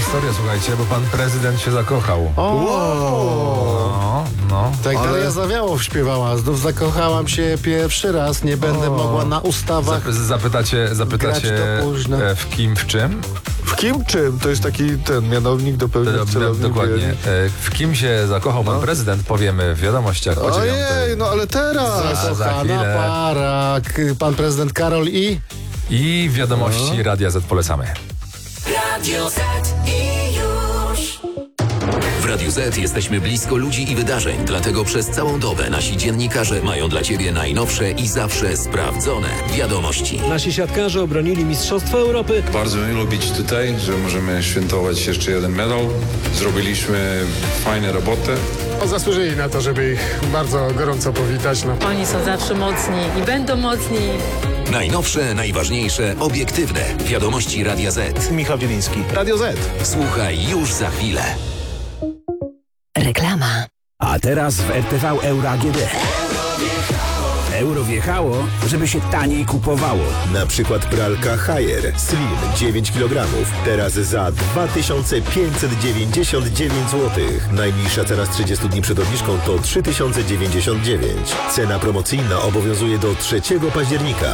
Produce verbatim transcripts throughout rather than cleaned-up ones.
historia, słuchajcie, bo pan prezydent się zakochał. O! No, no. Tak, ale... Daria Zawiałow śpiewała. Znów zakochałam się pierwszy raz, nie będę O. mogła na ustawach. Zap- zapytacie, zapytacie grać do późna. e, w kim, w czym? W kim czym? To jest taki ten mianownik, dopełniak, Do, celownik. dokładnie. wielki. E, w kim się zakochał pan No. prezydent, powiemy w wiadomościach o dziewiątej. Ojej, no ale teraz! za Zakochana chwilę. para. K- Pan prezydent Karol i... I wiadomości Radia Z polecamy. Radio Z i już. W Radiu Z jesteśmy blisko ludzi i wydarzeń, dlatego przez całą dobę nasi dziennikarze mają dla Ciebie najnowsze i zawsze sprawdzone wiadomości. Nasi siatkarze obronili Mistrzostwo Europy. Bardzo miło być tutaj, że możemy świętować jeszcze jeden medal. Zrobiliśmy fajne roboty. Zasłużyli na to, żeby ich bardzo gorąco powitać. No. Oni są zawsze mocni i będą mocni. Najnowsze, najważniejsze, obiektywne wiadomości Radia Z. Michał Dzieliński. Radio Z. Słuchaj już za chwilę. Reklama. A teraz w R T V Euro A G D. Euro wjechało, żeby się taniej kupowało. Na przykład pralka Haier Slim dziewięć kilogramów. Teraz za dwa tysiące pięćset dziewięćdziesiąt dziewięć złotych. Najniższa cena z trzydziestu dni przed obniżką to trzy tysiące dziewięćdziesiąt dziewięć. Cena promocyjna obowiązuje do trzeciego października.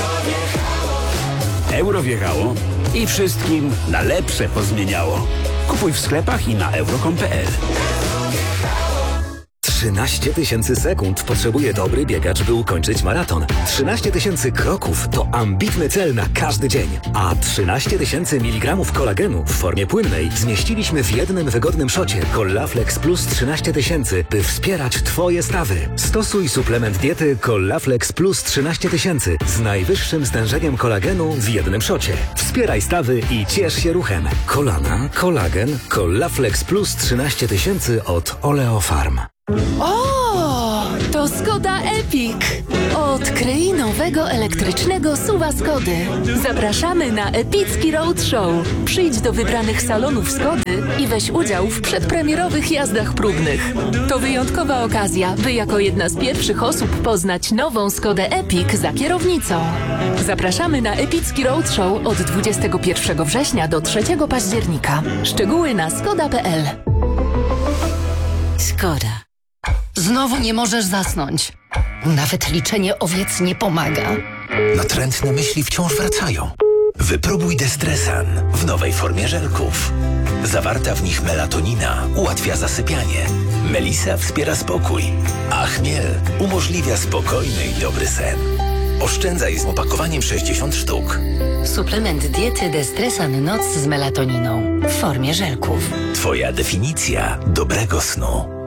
Euro wjechało i wszystkim na lepsze pozmieniało. Kupuj w sklepach i na euro kropka com kropka p l. trzynaście tysięcy sekund potrzebuje dobry biegacz, by ukończyć maraton. trzynaście tysięcy kroków to ambitny cel na każdy dzień. A trzynaście tysięcy miligramów kolagenu w formie płynnej zmieściliśmy w jednym wygodnym szocie Collaflex Plus trzynaście tysięcy, by wspierać Twoje stawy. Stosuj suplement diety Collaflex Plus trzynaście tysięcy z najwyższym stężeniem kolagenu w jednym szocie. Wspieraj stawy i ciesz się ruchem. Kolana, kolagen, Collaflex Plus trzynaście tysięcy od Oleofarm. O, to Skoda Epic. Odkryj nowego elektrycznego SUV-a Skody. Zapraszamy na epicki roadshow. Przyjdź do wybranych salonów Skody i weź udział w przedpremierowych jazdach próbnych. To wyjątkowa okazja, by jako jedna z pierwszych osób poznać nową Skodę Epic za kierownicą. Zapraszamy na epicki roadshow od dwudziestego pierwszego września do trzeciego października. Szczegóły na skoda kropka p l. Skoda. Znowu nie możesz zasnąć. Nawet liczenie owiec nie pomaga. Natrętne myśli wciąż wracają. Wypróbuj Destresan w nowej formie żelków. Zawarta w nich melatonina ułatwia zasypianie. Melisa wspiera spokój, a chmiel umożliwia spokojny i dobry sen. Oszczędzaj z opakowaniem sześćdziesiąt sztuk. Suplement diety Destresan Noc z melatoniną w formie żelków. Twoja definicja dobrego snu.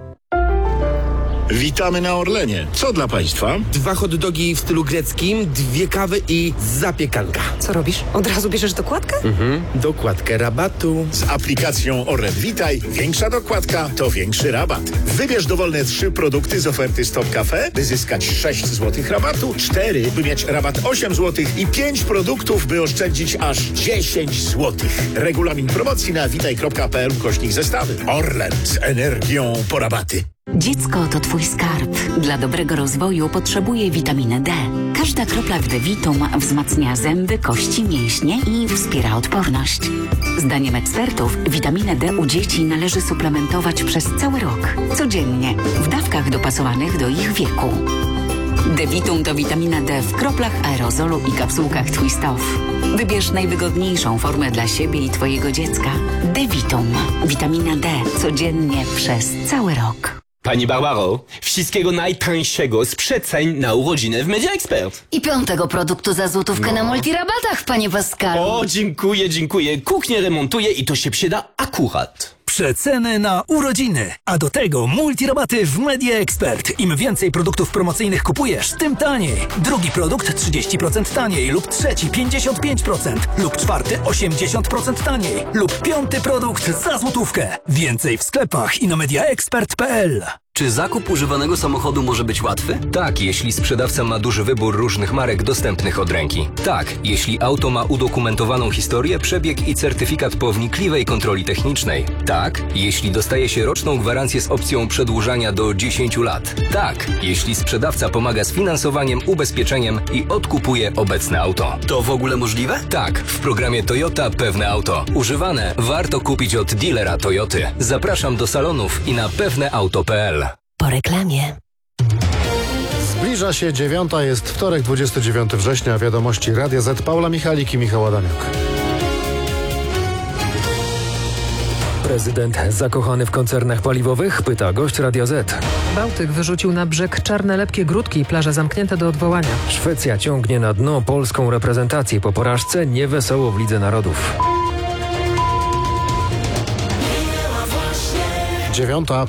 Witamy na Orlenie. Co dla Państwa? Dwa hot dogi w stylu greckim, dwie kawy i zapiekanka. Co robisz? Od razu bierzesz dokładkę? Mhm, dokładkę rabatu. Z aplikacją Orlen Witaj większa dokładka to większy rabat. Wybierz dowolne trzy produkty z oferty Stop Cafe, by zyskać sześć złotych rabatu, cztery, by mieć rabat osiem złotych i pięć produktów, by oszczędzić aż dziesięć złotych. Regulamin promocji na witaj kropka p l ukośnik zestawy. Orlen z energią po rabaty. Dziecko to Twój skarb. Dla dobrego rozwoju potrzebuje witaminy D. Każda kropla w D-Vitum wzmacnia zęby, kości, mięśnie i wspiera odporność. Zdaniem ekspertów witaminę D u dzieci należy suplementować przez cały rok. Codziennie, w dawkach dopasowanych do ich wieku. D-Vitum to witamina D w kroplach, aerozolu i kapsułkach Twist Off. Wybierz najwygodniejszą formę dla siebie i Twojego dziecka. D-Vitum. Witamina D codziennie przez cały rok. Pani Barbaro, wszystkiego najtańszego z przeceń na urodziny w Media Expert. I piątego produktu za złotówkę No. na multirabatach, panie Pascalu. O, dziękuję, dziękuję. Kuchnię remontuję i to się przyda akurat. Przeceny na urodziny, a do tego multirabaty w Media Expert. Im więcej produktów promocyjnych kupujesz, tym taniej. Drugi produkt trzydzieści procent taniej lub trzeci pięćdziesiąt pięć procent lub czwarty osiemdziesiąt procent taniej lub piąty produkt za złotówkę. Więcej w sklepach i na mediaexpert kropka p l. Czy zakup używanego samochodu może być łatwy? Tak, jeśli sprzedawca ma duży wybór różnych marek dostępnych od ręki. Tak, jeśli auto ma udokumentowaną historię, przebieg i certyfikat po wnikliwej kontroli technicznej. Tak, jeśli dostaje się roczną gwarancję z opcją przedłużania do dziesięciu lat. Tak, jeśli sprzedawca pomaga z finansowaniem, ubezpieczeniem i odkupuje obecne auto. To w ogóle możliwe? Tak, w programie Toyota Pewne Auto. Używane warto kupić od dealera Toyoty. Zapraszam do salonów i na pewneauto kropka pe el. Po reklamie. Zbliża się dziewiąta, jest wtorek, dwudziestego dziewiątego września. Wiadomości Radia Z. Paula Michalik i Michał Adamiuk. Prezydent zakochany w koncernach paliwowych? Pyta gość Radia Z. Bałtyk wyrzucił na brzeg czarne lepkie grudki i plaże zamknięte do odwołania. Szwecja ciągnie na dno polską reprezentację po porażce niewesoło w Lidze Narodów. Dziewiąta.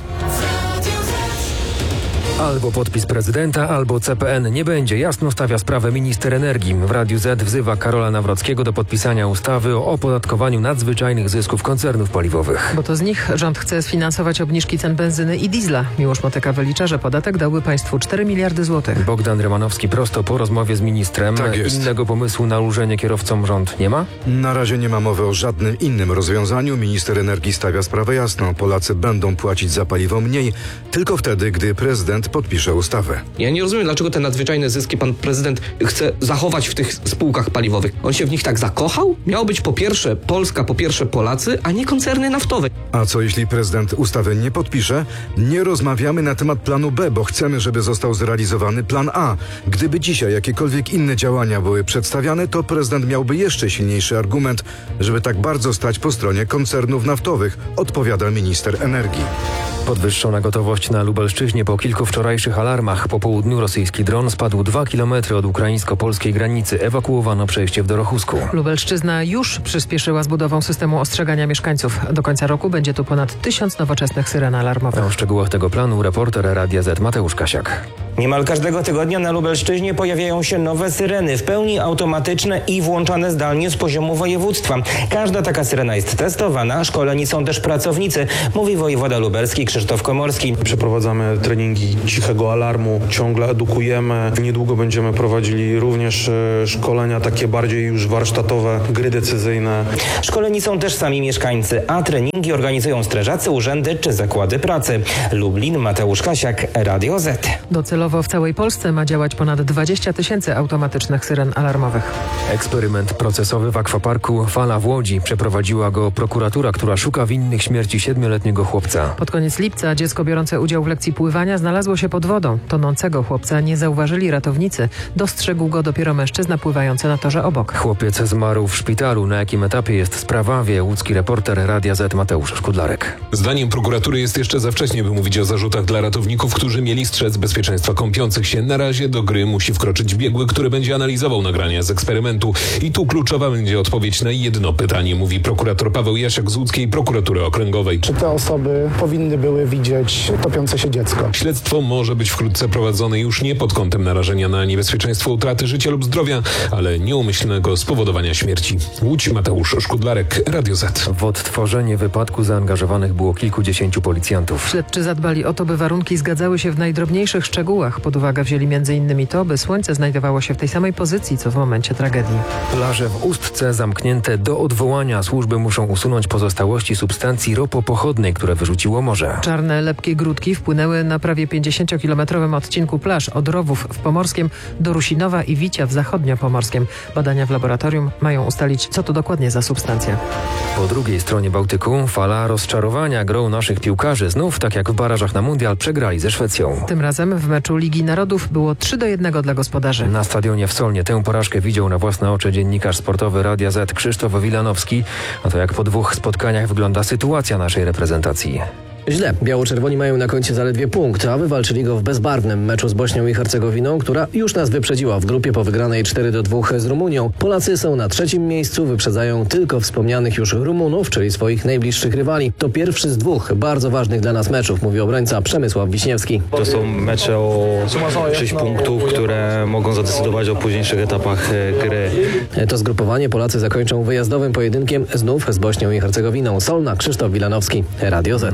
Albo podpis prezydenta, albo C P N nie będzie. Jasno stawia sprawę minister energii. W Radiu Z wzywa Karola Nawrockiego do podpisania ustawy o opodatkowaniu nadzwyczajnych zysków koncernów paliwowych. Bo to z nich rząd chce sfinansować obniżki cen benzyny i diesla. Miłosz Motyka wylicza, że podatek dałby państwu cztery miliardy złotych. Bogdan Rymanowski prosto po rozmowie z ministrem. Tak jest. Innego pomysłu na ulżenie kierowcom rząd nie ma? Na razie nie ma mowy o żadnym innym rozwiązaniu. Minister energii stawia sprawę jasno. Polacy będą płacić za paliwo mniej, tylko wtedy, gdy prezydent podpisze ustawę. Ja nie rozumiem, dlaczego te nadzwyczajne zyski pan prezydent chce zachować w tych spółkach paliwowych. On się w nich tak zakochał? Miało być po pierwsze Polska, po pierwsze Polacy, a nie koncerny naftowe. A co jeśli prezydent ustawy nie podpisze? Nie rozmawiamy na temat planu B, bo chcemy, żeby został zrealizowany plan A. Gdyby dzisiaj jakiekolwiek inne działania były przedstawiane, to prezydent miałby jeszcze silniejszy argument, żeby tak bardzo stać po stronie koncernów naftowych, odpowiada minister energii. Podwyższona gotowość na Lubelszczyźnie po kilku wczorajszych alarmach. Po południu rosyjski dron spadł dwa kilometry od ukraińsko-polskiej granicy. Ewakuowano przejście w Dorochusku. Lubelszczyzna już przyspieszyła z budową systemu ostrzegania mieszkańców. Do końca roku będzie tu ponad tysiąc nowoczesnych syren alarmowych. O szczegółach tego planu reporter Radia Z Mateusz Kasiak. Niemal każdego tygodnia na Lubelszczyźnie pojawiają się nowe syreny, w pełni automatyczne i włączane zdalnie z poziomu województwa. Każda taka syrena jest testowana, szkoleni są też pracownicy, mówi wojewoda lubelski Krzysztof Komorski. Przeprowadzamy treningi cichego alarmu, ciągle edukujemy. Niedługo będziemy prowadzili również szkolenia takie bardziej już warsztatowe, gry decyzyjne. Szkoleni są też sami mieszkańcy, a treningi organizują strażacy, urzędy czy zakłady pracy. Lublin, Mateusz Kasiak, Radio Z. Docelowo w całej Polsce ma działać ponad dwadzieścia tysięcy automatycznych syren alarmowych. Eksperyment procesowy w akwaparku Fala w Łodzi. Przeprowadziła go prokuratura, która szuka winnych śmierci siedmioletniego chłopca. Pod koniec lipca dziecko biorące udział w lekcji pływania znalazło się pod wodą. Tonącego chłopca nie zauważyli ratownicy. Dostrzegł go dopiero mężczyzna pływający na torze obok. Chłopiec zmarł w szpitalu. Na jakim etapie jest sprawa, wie łódzki reporter Radia Z Mateusz Szkudlarek. Zdaniem prokuratury jest jeszcze za wcześnie, by mówić o zarzutach dla ratowników, którzy mieli strzec bezpieczeństwa kąpiących się. Na razie do gry musi wkroczyć biegły, który będzie analizował nagrania z eksperymentu. I tu kluczowa będzie odpowiedź na jedno pytanie, mówi prokurator Paweł Jasiak z łódzkiej prokuratury okręgowej. Czy te osoby powinny były widzieć topiące się dziecko? Śledztwo może być wkrótce prowadzone już nie pod kątem narażenia na niebezpieczeństwo utraty życia lub zdrowia, ale nieumyślnego spowodowania śmierci. Łódź, Mateusz Szkudlarek, Radio Z. W odtworzenie wypadku zaangażowanych było kilkudziesięciu policjantów. Śledczy zadbali o to, by warunki zgadzały się w najdrobniejszych szczegółach. Pod uwagę wzięli między innymi to, by słońce znajdowało się w tej samej pozycji, co w momencie tragedii. Plaże w Ustce zamknięte do odwołania. Służby muszą usunąć pozostałości substancji ropopochodnej, które wyrzuciło morze. Czarne, lepkie grudki wpłynęły na prawie pięćdziesięciokilometrowym odcinku plaż od Rowów w Pomorskiem do Rusinowa i Wicia w Zachodniopomorskiem. Badania w laboratorium mają ustalić, co to dokładnie za substancja. Po drugiej stronie Bałtyku fala rozczarowania grą naszych piłkarzy. Znów, tak jak w barażach na mundial, przegrali ze Szwecją. Tym razem w meczu Ligi Narodów było trzy do jednego dla gospodarzy. Na stadionie w Solnie tę porażkę widział na własne oczy dziennikarz sportowy Radia Z Krzysztof Wilanowski. A to jak po dwóch spotkaniach wygląda sytuacja naszej reprezentacji. Źle. Biało-czerwoni mają na koncie zaledwie punkt, a wywalczyli go w bezbarwnym meczu z Bośnią i Hercegowiną, która już nas wyprzedziła w grupie po wygranej cztery do dwóch z Rumunią. Polacy są na trzecim miejscu, wyprzedzają tylko wspomnianych już Rumunów, czyli swoich najbliższych rywali. To pierwszy z dwóch bardzo ważnych dla nas meczów, mówi obrońca Przemysław Wiśniewski. To są mecze o sześć punktów, które mogą zadecydować o późniejszych etapach gry. To zgrupowanie Polacy zakończą wyjazdowym pojedynkiem znów z Bośnią i Hercegowiną. Solna, Krzysztof Wilanowski, Radio Z. Najbliższy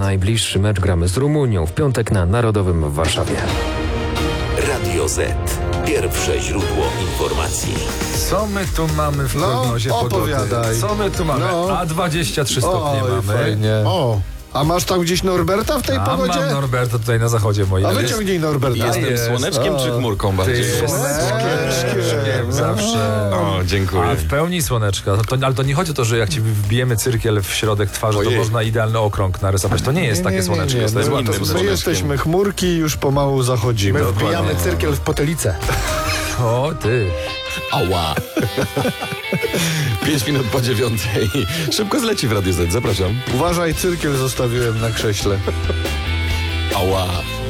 najbliższy mecz gramy z Rumunią w piątek na Narodowym w Warszawie. Radio Z. Pierwsze źródło informacji. Co my tu mamy w No, prognozie opowiadaj. pogody? Co my tu mamy? No. A dwadzieścia trzy stopnie Oj, mamy. fajnie. O, a masz tam gdzieś Norberta w tej A pogodzie? mam Norberta tutaj na zachodzie moim. A wyciągnij Norberta. Jestem Jest. słoneczkiem O. czy chmurką bardziej? Ty Słoneczkiem zawsze. O, dziękuję. A w pełni słoneczka. No to, ale to nie chodzi o to, że jak ci wbijemy cyrkiel w środek twarzy, Ojej. to można idealny okrąg narysować. To nie jest takie słoneczko. nie, to jest my, ładne my słoneczko. jesteśmy chmurki i już pomału zachodzimy. My wbijamy cyrkiel w potelicę. O, ty. Ała. Pięć minut po dziewiątej. Szybko zleci w Radio Z. Zapraszam. Uważaj, cyrkiel zostawiłem na krześle. Ała.